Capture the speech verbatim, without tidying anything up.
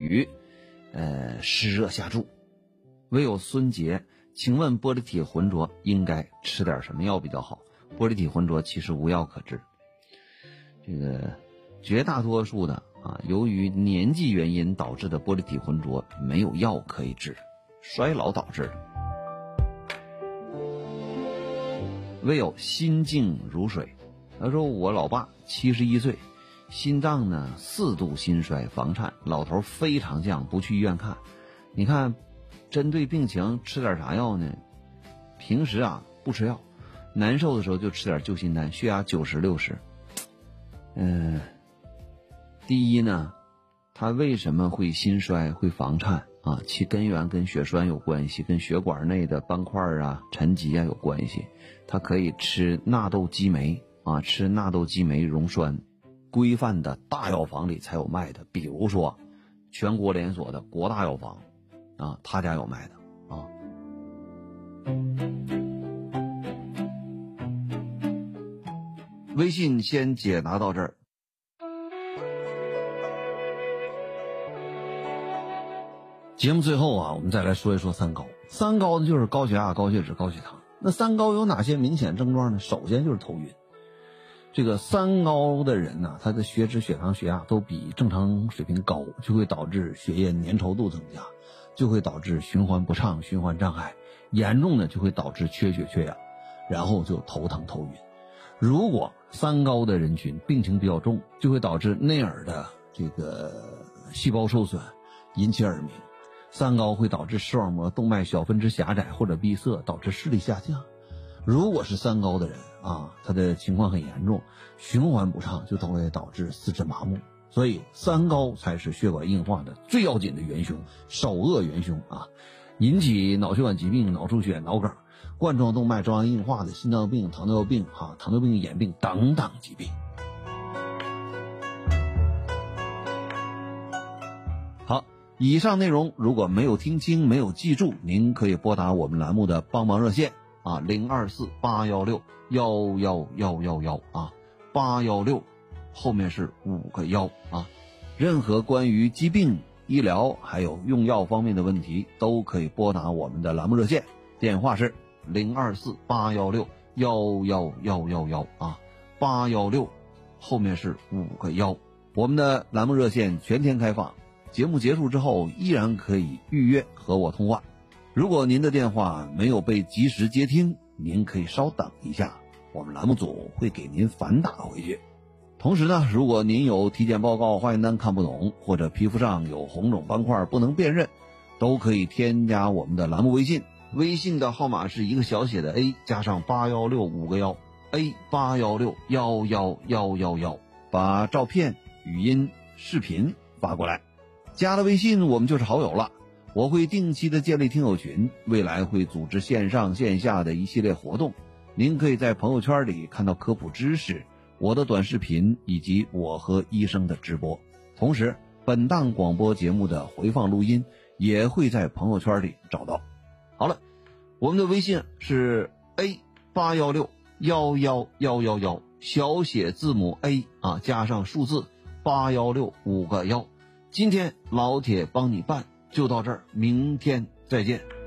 雨，呃，湿热下注。唯有孙杰，请问玻璃体浑浊应该吃点什么药比较好？玻璃体浑浊其实无药可治，这个绝大多数的啊，由于年纪原因导致的玻璃体浑浊没有药可以治，衰老导致的。唯有心静如水。他说我老爸七十一岁，心脏呢四度心衰房颤，老头非常犟，不去医院看。你看针对病情吃点啥药呢？平时啊不吃药，难受的时候就吃点救心丹，血压九十六十。嗯，第一呢，他为什么会心衰会房颤啊？其根源跟血栓有关系，跟血管内的斑块啊沉积啊有关系。他可以吃纳豆激酶啊，吃纳豆激酶溶栓，规范的大药房里才有卖的，比如说全国连锁的国大药房啊，他家有卖的啊。微信先解答到这儿。节目最后啊，我们再来说一说三高。三高呢就是高血压、高血脂、高血糖。那三高有哪些明显症状呢？首先就是头晕。这个三高的人呢、啊，他的血脂、血糖、血压都比正常水平高，就会导致血液粘稠度增加，就会导致循环不畅、循环障碍，严重的就会导致缺血缺氧，然后就头疼头晕。如果三高的人群病情比较重，就会导致内耳的这个细胞受损，引起耳鸣。三高会导致视网膜动脉小分支狭窄或者闭塞，导致视力下降。如果是三高的人啊，他的情况很严重，循环不畅，就都会导致四肢麻木。所以三高才是血管硬化的最要紧的元凶，首恶元凶啊，引起脑血管疾病、脑出血、脑梗、冠状动脉粥样硬化的心脏病、糖尿病啊、糖尿病眼病等等疾病。好，以上内容如果没有听清、没有记住，您可以拨打我们栏目的帮忙热线啊，零二四八幺六幺幺幺幺幺啊，八幺六后面是五个幺啊。任何关于疾病、医疗还有用药方面的问题，都可以拨打我们的栏目热线，电话是零二四八幺六幺幺幺幺幺啊，八幺六后面是五个幺。我们的栏目热线全天开放。节目结束之后依然可以预约和我通话，如果您的电话没有被及时接听，您可以稍等一下，我们栏目组会给您反打回去。同时呢，如果您有体检报告化验单看不懂，或者皮肤上有红肿斑块不能辨认，都可以添加我们的栏目微信，微信的号码是一个小写的 A 加上八一六五个幺 A 八一六幺幺幺幺幺，把照片、语音、视频发过来。加了微信我们就是好友了，我会定期的建立听友群，未来会组织线上线下的一系列活动，您可以在朋友圈里看到科普知识、我的短视频以及我和医生的直播。同时本档广播节目的回放录音也会在朋友圈里找到。好了，我们的微信是 A 八一六幺幺幺幺幺，小写字母 A 啊加上数字八一六五个幺。今天老铁帮你办就到这儿，明天再见。